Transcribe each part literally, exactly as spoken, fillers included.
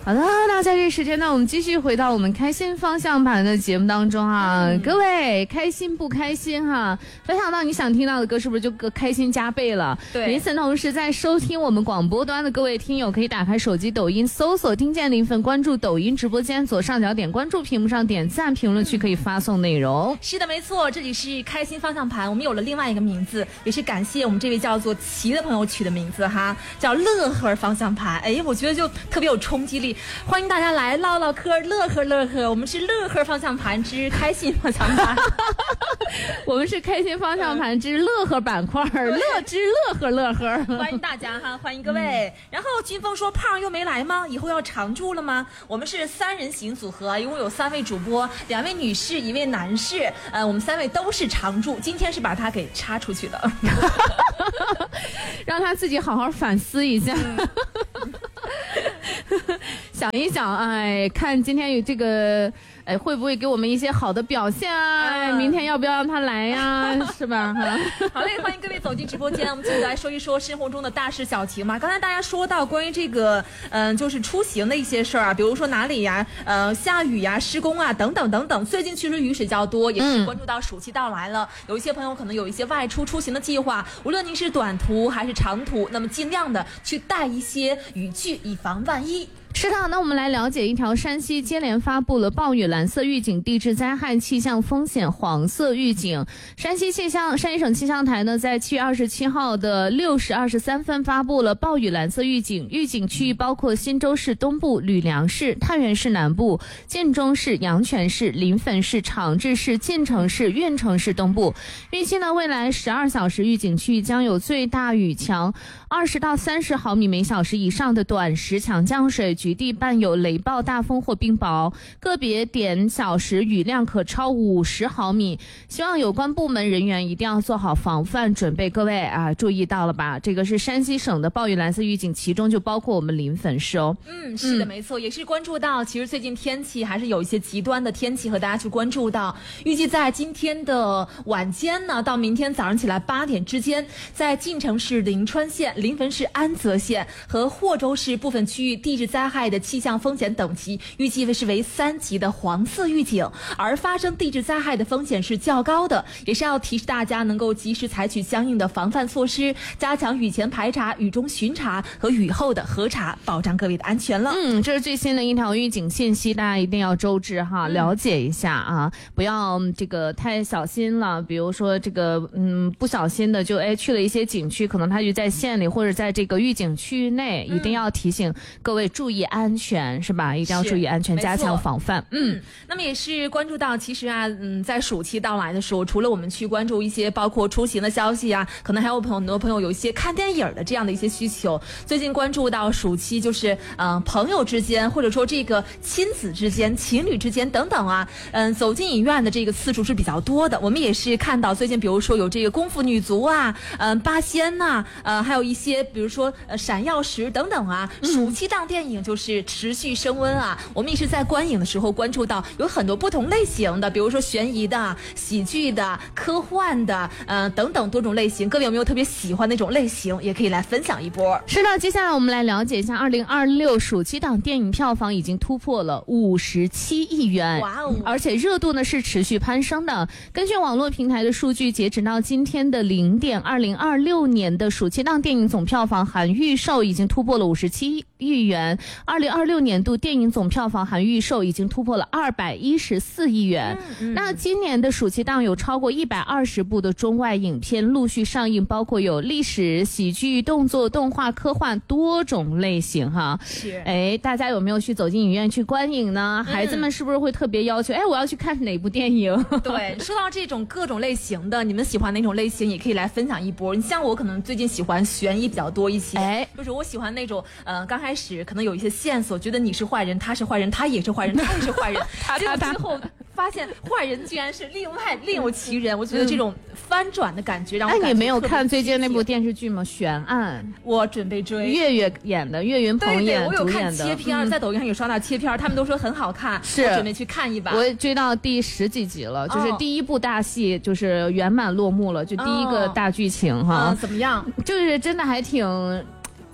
好的，那在这时间呢，我们继续回到我们开心方向盘的节目当中啊，嗯、各位开心不开心哈？分享到你想听到的歌，是不是就更开心加倍了？ 对。 与此同时，在收听我们广播端的各位听友，可以打开手机抖音搜索听见零分，关注抖音直播间，左上角点关注，屏幕上点赞，评论区可以发送内容。 是的，没错，这里是开心方向盘，我们有了另外一个名字，也是感谢我们这位叫做齐的朋友取的名字哈，叫乐呵方向盘。哎，我觉得就特别有冲击力。欢迎大家来唠唠嗑，乐呵乐呵。我们是乐呵方向盘之开心方向盘， 我们是开心方向盘之乐呵板块，乐之乐呵乐呵。 欢迎大家哈，欢迎各位。嗯、然后军峰说：“胖又没来吗？以后要常驻了吗？”我们是三人行组合，一共有三位主播，两位女士，一位男士。呃，我们三位都是常驻，今天是把他给插出去的， 让他自己好好反思一下。嗯想一想，哎，看今天有这个，哎，会不会给我们一些好的表现啊？哎，明天要不要让他来呀、啊？是吧？ 好嘞，欢迎各位走进直播间，我们继续来说一说生活中的大事小情嘛。刚才大家说到关于这个，嗯、呃，就是出行的一些事儿啊，比如说哪里呀，呃，下雨呀、施工啊，等等等等。最近确实雨水较多，也是关注到暑期到来了，嗯、有一些朋友可能有一些外出出行的计划，无论您是短途还是长途，那么尽量的去带一些雨具，以防万一。 是的，那我们来了解一条山西接连发布了暴雨蓝色预警、地质灾害气象风险黄色预警。山西气象山西省气象台呢，在七月二十七号的六时二十三分发布了暴雨蓝色预警，预警区域包括忻州市东部、吕梁市、太原市南部、建中市、阳泉市、临汾市、长治市、晋城市、运城市东部。预期呢，未来十二小时预警区域将有最大雨强二十到三十毫米每小时以上的短时强降水。局地伴有雷暴、大风或冰雹，个别点小时雨量可超五十毫米。希望有关部门人员一定要做好防范准备。各位啊，注意到了吧？这个是山西省的暴雨蓝色预警，其中就包括我们临汾市哦。 嗯，是的，嗯、没错，也是关注到，其实最近天气还是有一些极端的天气和大家去关注到。预计在今天的晚间呢，到明天早上起来八点之间，在晋城市临川县、临汾市安泽县和霍州市部分区域地质灾害的气象风险等级预计是为三级的黄色预警，而发生地质灾害的风险是较高的，也是要提示大家能够及时采取相应的防范措施，加强雨前排查、雨中巡查和雨后的核查，保障各位的安全了。 嗯，这是最新的一条预警信息，大家一定要周知哈，了解一下啊，不要这个太小心了。比如说这个嗯不小心的就哎去了一些景区，可能它就在县里或者在这个预警区域内，嗯、一定要提醒各位注意安全，是吧？一定要注意安全，加强防范。 嗯，那么也是关注到，其实啊，嗯，在暑期到来的时候，除了我们去关注一些包括出行的消息啊，可能还有很多朋友有一些看电影的这样的一些需求。最近关注到暑期，就是嗯、呃，朋友之间或者说这个亲子之间、情侣之间等等啊，嗯，走进影院的这个次数是比较多的。我们也是看到最近，比如说有这个功夫女足啊，嗯、呃，八仙呐、啊，呃，还有一些比如说呃闪耀石等等啊，暑期档电影就是持续升温啊。我们也是在观影的时候关注到有很多不同类型的，比如说悬疑的、喜剧的、科幻的，呃等等多种类型。各位有没有特别喜欢那种类型，也可以来分享一波。 是的，接下来我们来了解一下二零二六暑期档电影票房已经突破了五十七亿元， 哇哦！ 而且热度呢是持续攀升的。根据网络平台的数据，截止到今天的零点，二零二六年的暑期档电影总票房含预售已经突破了五十七亿元，二零二六年度电影总票房含预售已经突破了二百一十四亿元。嗯嗯、那今年的暑期档有超过一百二十部的中外影片陆续上映，包括有历史、喜剧、动作、动画、科幻多种类型哈。 是， 哎，大家有没有去走进影院去观影呢？嗯、孩子们是不是会特别要求？哎，我要去看哪部电影？ 对，说到这种各种类型的，你们喜欢哪种类型，也可以来分享一波。你像我可能最近喜欢悬疑比较多一些，哎，就是我喜欢那种呃，刚开始可能有一些线索，觉得你是坏人，他是坏人，他也是坏人，他也是坏人，结果最后发现坏人居然是另外另有其人。我觉得这种翻转的感觉让我感觉。 哎，你没有看最近那部电视剧吗？悬案， 我准备追。 岳岳演的，岳云鹏演， 对对，我有看切片，嗯、在抖音上有刷到切片，他们都说很好看， 是， 我准备去看一把。 我追到第十几集了，就是第一部大戏就是圆满落幕了，就第一个大剧情哈。 哦嗯、怎么样？ 就是真的还挺。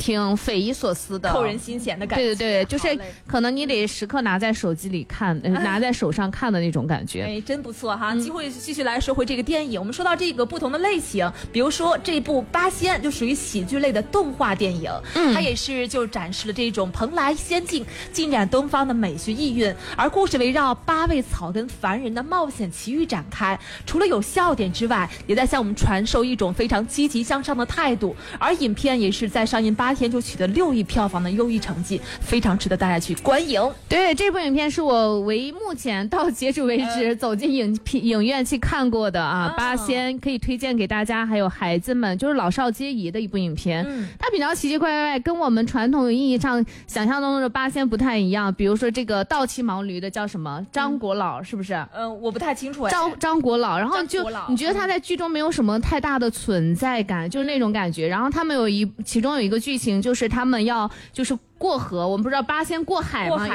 挺匪夷所思的， 扣人心弦的感觉。 对对对，就是可能你得时刻拿在手机里看，呃、拿在手上看的那种感觉。 哎，真不错哈！机会继续来说回这个电影，我们说到这个不同的类型，比如说这部《八仙》就属于喜剧类的动画电影，嗯，它也是就展示了这种蓬莱仙境、尽展东方的美学意蕴，而故事围绕八位草根凡人的冒险奇遇展开，除了有笑点之外，也在向我们传授一种非常积极向上的态度。而影片也是在上映八天就取得六亿票房的优异成绩，非常值得大家去观影。 对，这部影片是我唯目前到截止为止、呃、走进影影院去看过的啊，八仙可以推荐给大家，还有孩子们，就是老少皆宜的一部影片。嗯，它比较奇奇怪怪，跟我们传统意义上想象中的八仙不太一样。比如说这个倒骑毛驴的叫什么？张国老、嗯、是不是？嗯、 呃，我不太清楚哎。 张张国老，然后就你觉得他在剧中没有什么太大的存在感，嗯、就是那种感觉。然后他们有一其中有一个剧情，就是他们要就是过河，我们不知道八仙过海吗？